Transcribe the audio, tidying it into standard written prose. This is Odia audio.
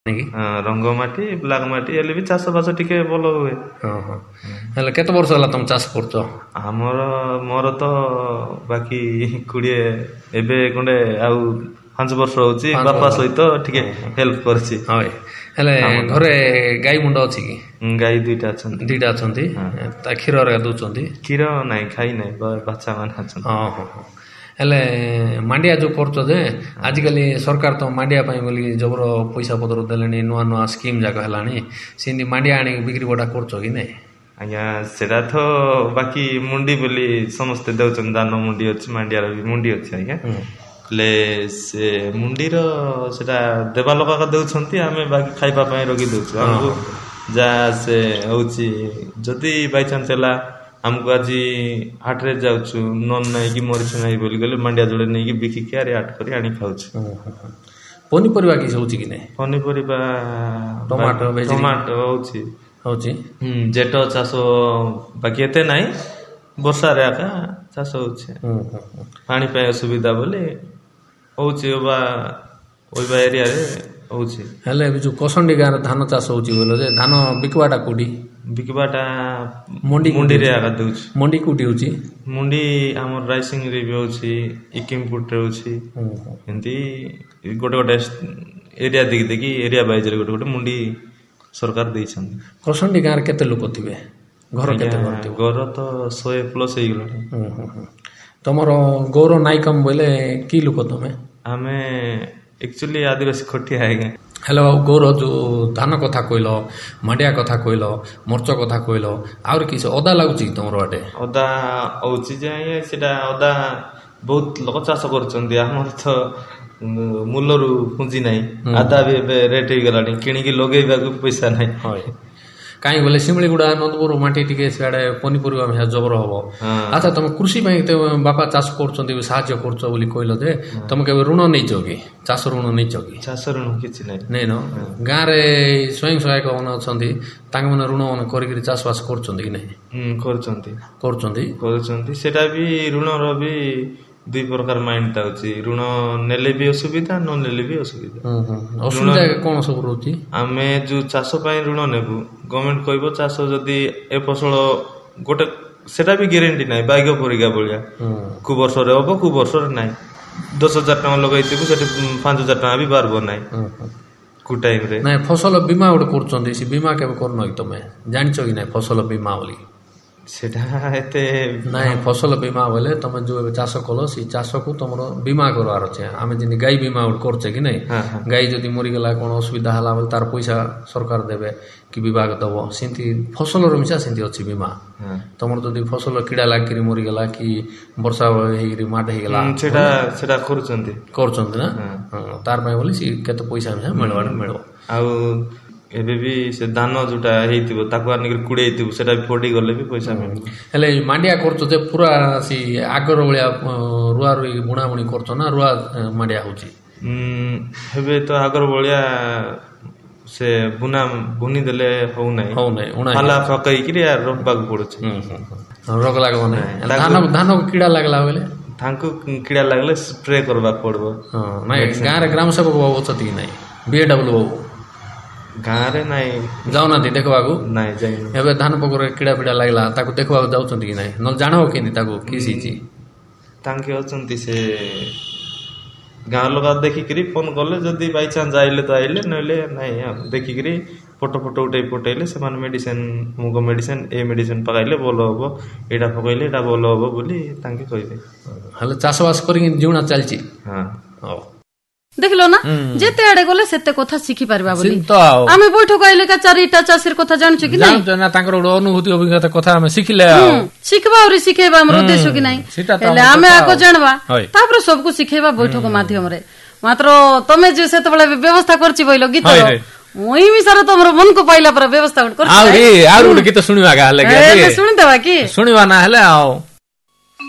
ରଙ୍ଗମାଟି ବ୍ଲାକ୍ ମାଟି ହେଲେ ବି ଚାଷ ବାସ ଟିକେ ଭଲ ହୁଏ। ହେଲେ କେତେ ବର୍ଷ ହେଲା ତମେ ଚାଷ କରୁଛ? ମୋର ତ ବାକି 20 ଏବେ ଖଣ୍ଡେ ଆଉ 5 ବର୍ଷ ହଉଛି ବାପା ସହିତ ଟିକେ ହେଲ୍ପ କରିଛି। ହେଲେ ଘରେ ଗାଈ ମୁଣ୍ଡ ଅଛି କି? ଗାଈ 2ଟା ଅଛନ୍ତି। 2ଟା ଅଛନ୍ତି। ତା କ୍ଷୀର ଦଉଛନ୍ତି? କ୍ଷୀର ନାଇଁ, ଖାଇ ନାଇଁ, ବାଛା ମାନେ ଅଛନ୍ତି। ହେଲେ ମାଣ୍ଡିଆ ଯୋଉ କରୁଛ ଯେ ଆଜିକାଲି ସରକାର ତ ମାଣ୍ଡିଆ ପାଇଁ ବୋଲି ଜବର ପଇସା ପତ୍ର ଦେଲେଣି, ନୂଆ ନୂଆ ସ୍କିମ୍ ଯାକ ହେଲାଣି, ସେମିତି ମାଣ୍ଡିଆ ଆଣିକି ବିକ୍ରି ବଟା କରୁଛ କି ନାଇଁ? ଆଜ୍ଞା ସେଟା ତ ବାକି ମୁଣ୍ଡି ବୋଲି ସମସ୍ତେ ଦେଉଛନ୍ତି, ଧାନ ମୁଣ୍ଡି ଅଛି, ମାଣ୍ଡିଆର ବି ମୁଣ୍ଡି ଅଛି ଆଜ୍ଞା। ହେଲେ ସେ ମୁଣ୍ଡିର ସେଟା ଦେବା ଲୋକ ଦେଉଛନ୍ତି, ଆମେ ବାକି ଖାଇବା ପାଇଁ ରଖି ଦେଉଛୁ। ଆମକୁ ଯାହା ସେ ହଉଛି ଯଦି ବାଇଚାନ୍ସ ହେଲା ଆମକୁ ଆଜି ହାଟରେ ଯାଉଛୁ ନନ୍ ନାହିଁ କି ମରିଚ ନାହିଁ ବୋଲି ଗଲେ ମାଣ୍ଡିଆ ଯୋଡ଼େ ନେଇକି ବିକିକି ହାଟ କରି ଆଣି ଖାଉଛୁ। ପନିପରିବା କିଛି ହଉଛି କି ନାଇଁ? ପନିପରିବା ଟମାଟୋ ହଉଛି। ଯେଟ ଚାଷ ବାକି ଏତେ ନାହିଁ, ବର୍ଷାରେ ଆକା ଚାଷ ହଉଛି। ପାଣି ପାଇଁ ଅସୁବିଧା ବୋଲି ହଉଛି ଓଇବା ଏରିଆରେ ହଉଛି। ହେଲେ ଏବେ ଯୋଉ କସଣ୍ଡି ଗାଁରେ ଧାନ ଚାଷ ହଉଛି ବୋଲେ ଯେ ଧାନ ବିକବାଟା କୋଉଠି? ବିକବାଟା ମୁଣ୍ଡିରେ ଆକା ଦଉଛି। ମଣ୍ଡି କୋଉଠି ହଉଛି? ମୁଣ୍ଡି ଆମର ରାଇସିଂରେ ବି ହଉଛି, ଇକିମପୁଟରେ ହଉଛି। ଏମିତି ଗୋଟେ ଗୋଟେ ଏରିଆ ଦେଖି ଏରିଆ ବାଇଜରେ ଗୋଟେ ଗୋଟେ ମୁଣ୍ଡି ସରକାର ଦେଇଛନ୍ତି। କସଣ୍ଡି ଗାଁରେ କେତେ ଲୋକ ଥିବେ? ଘର କେତେ? ଘର ତ 100+ ହେଇଗଲାଣି। ତମର ଗୌର ନାଇକମ ବୋଇଲେ କି ଲୋକ ତମେ? ଆମେ ଆକ୍ଚୁଆଲି ଆଦିବାସୀ ଖଟିଆ ଆଜ୍ଞା। ହେଲୋ ଗୌର, ଯୋଉ ଧାନ କଥା କହିଲ, ମାଣ୍ଡିଆ କଥା କହିଲ, ମର୍ଚ କଥା କହିଲ, ଆହୁରି କିଛି ଅଦା ଲାଗୁଛି କି ତମର ଆଡେ? ଅଦା ହଉଛି ଯେ ଆଜ୍ଞା ସେଟା ଅଦା ବହୁତ ଲୋକ ଚାଷ କରୁଛନ୍ତି। ଆମର ତ ମୂଲରୁ ପୁଞ୍ଜି ନାହିଁ, ଆଦା ବି ଏବେ ରେଟ୍ ହେଇଗଲାଣି, କିଣିକି ଲଗେଇବାକୁ ପଇସା ନାହିଁ। କାହିଁକି ବୋଲେ ଶିମିଳିଗୁଡ଼ା ନନ୍ଦପୁର ମାଟି ଟିକେ ସିଆଡେ ପନିପରିବା ଜବର ହବ। ଆଚ୍ଛା, ତମେ କୃଷି ପାଇଁ ବାପା ଚାଷ କରୁଛନ୍ତି, ସାହାଯ୍ୟ କରୁଛ ବୋଲି କହିଲ ଯେ ତମେ କେବେ ଋଣ ନେଇଛ କି? ଚାଷ ଋଣ ନେଇଛ କି? ଚାଷ ଋଣ କିଛି ନାହିଁ। ନେଇନ? ଗାଁରେ ସ୍ୱୟଂ ସହାୟକ ମାନେ ଅଛନ୍ତି, ତାଙ୍କମାନେ ଋଣ କରିକିରି ଚାଷ ବାସ କରୁଛନ୍ତି କି ନାହିଁ? କରୁଛନ୍ତି। ସେଟା ବି ଋଣର ବି 2 ପ୍ରକାର ମାଇଣ୍ଡ ଅଛି। ଋଣ ନେଲେ ବି ଅସୁବିଧା, ନ ନେଲେ ବି ଅସୁବିଧା। ଅସୁବିଧା କଣ ସବୁ ରହୁଛି? ଆମେ ଯୋଉ ଚାଷ ପାଇଁ ଋଣ ନେବୁ, ଗଭର୍ଣ୍ଣମେଣ୍ଟ କହିବ ଚାଷ ଯଦି ଏ ଫସଲ ଗୋଟେ, ସେଟା ବି ଗ୍ୟାରେଣ୍ଟି ନାହିଁ, ବାଇଗ ପରିକା ଭଳିଆ। କୋଉ ବର୍ଷରେ ହବ, କୋଉ ବର୍ଷରେ ନାହିଁ। 10,000 ଟଙ୍କା ଲଗେଇଥିବୁ, ସେଠି 5,000 ଟଙ୍କା ବି ବାହାରିବ ନାହିଁ କୋଉ ଟାଇମରେ। ନାଇଁ, ଫସଲ ବୀମା ଗୋଟେ କରୁଛନ୍ତି, ସେ ବୀମା କେବେ କରୁନ କି ତମେ? ଜାଣିଛ କି ନାଇଁ ଫସଲ ବୀମା ବୋଲି? ସେଟା ଏତେ ନାଇଁ, ଫସଲ ବୀମା ବୋଲେ ତମେ ଯୋଉ ଏବେ ଚାଷ କଲ, ସେଇ ଚାଷକୁ ତମର ବୀମା କରିବାର ଅଛି। ଆମେ ଯେମିତି ଗାଈ ବୀମା ଗୋଟେ କରୁଛେ କି ନାଇଁ, ଗାଈ ଯଦି ମରିଗଲା, କଣ ଅସୁବିଧା ହେଲା ବୋଲେ ତାର ପଇସା ସରକାର ଦେବେ କି ବିଭାଗ ଦବ, ସେମିତି ଫସଲର ମିଶା ସେମିତି ଅଛି ବୀମା। ତମର ଯଦି ଫସଲ କିଡ଼ା ଲାଗିକିରି ମରିଗଲା କି ବର୍ଷା ହେଇକିରି ମାଡ଼ ହେଇଗଲା, ସେଟା କରୁଛନ୍ତି ନା? ତାର ପାଇଁ ବୋଲି ସେ କେତେ ପଇସା ମିଳିବ। ଆଉ ଏବେ ବି ସେ ଧାନ ଯୋଉଟା ହେଇଥିବ ତାକୁ ଆଣିକି କୁଡେଇଥିବୁ, ସେଟା ବି ପଡି ଗଲେ ବି ପଇସା ମିଳିବ। ହେଲେ ମାଣ୍ଡିଆ କରୁଛ ଯେ ପୁରା ସେ ଆଗର ଭଳିଆ ରୁଆ ରୁଇ ବୁଣା ବୁଣି କରୁଛ ନା ରୁଆ ମାଣ୍ଡିଆ ହଉଛି? ଏବେ ତ ଆଗର ଭଳିଆ ସେ ବୁନି ଦେଲେ ହଉନାହିଁ, ପାଲା ପକେଇକିରି ରଖିବାକୁ ପଡୁଛି। ରୋଗ ଲାଗିବ ନାହିଁ। ଧାନ କିଡ଼ା ଲାଗିଲା ବେଲେ ତାଙ୍କୁ କିଡ଼ା ଲାଗିଲେ ସ୍ପ୍ରେ କରିବାକୁ ପଡିବ। ନାଇଁ, ଗାଁରେ ଗ୍ରାମ ସେବକ ବାବୁ ଅଛନ୍ତି କି ନାଇଁ? BAW ବାବୁ ଗାଁରେ ନାଇଁ, ଯାଉନାହାନ୍ତି ଦେଖିବାକୁ? ନାଇଁ, ଯାଇନି। ଏବେ ଧାନ ପୋକରେ କିଡ଼ା ଫିଡ଼ା ଲାଗିଲା, ତାକୁ ଦେଖିବାକୁ ଯାଉଛନ୍ତି କି ନାଇଁ? ନହେଲେ ଜାଣିବ କେମିତି ତାକୁ କିସ୍ ହେଇଛି? ତାଙ୍କେ ଅଛନ୍ତି ସେ ଗାଁ ଲୋକ ଦେଖିକିରି ଫୋନ କଲେ, ଯଦି ବାଇଚାନ୍ସ ଆଇଲେ ତ ଆଇଲେ, ନହେଲେ ନାଇଁ। ଦେଖିକିରି ଫଟୋ ପଠେଇଲେ ସେମାନେ ମେଡିସିନ, ମୁଗ ମେଡିସିନ, ଏ ମେଡିସିନ ପକାଇଲେ ଭଲ ହବ, ଏଇଟା ପକାଇଲେ ଏଇଟା ଭଲ ହବ ବୋଲି ତାଙ୍କେ କହିବେ। ହେଲେ ଚାଷବାସ କରିକି ଜୀବନ ଚାଲିଛି। ଦେଖିଲ ନା, ଯେତେ ଆଡେ ଗଲେ ସେତେ କଥା ଶିଖିପାରିବା ବୋଲି। ଆମେ ବୈଠକ ଆଇଲେ 4ଟା ଚାଷୀର କଥା ଜାଣିଛୁ କି ନାଇଁ? ତାଙ୍କର ଗୋଟେ ଅନୁଭୂତି ଅଭିଜ୍ଞତା କଥା ଆମେ ଶିଖିଲେ, ଶିଖବା ଆହୁରି ଶିଖେଇବା ଆମର ଉଦ୍ଦେଶ୍ୟ କି ନାଇଁ? ହେଲେ ଆମେ ଆଗ ଜାଣବା, ତାପରେ ସବୁକୁ ଶିଖେଇବା ବୈଠକ ମାଧ୍ୟମରେ। ମାତ୍ର ତମେ ଯେ ସେତେବେଳେ ବ୍ୟବସ୍ଥା କରିଛି ବୋଇଲ ଗୀତ, ମୁଇଁ ମିଶାର ତମର ମନକୁ ପାଇଲା ପରେ ବ୍ୟବସ୍ଥା ଗୋଟେ ଗୀତ ଶୁଣିଦେବା କି? ଶୁଣିବା ନା ହେଲେ ଆଉ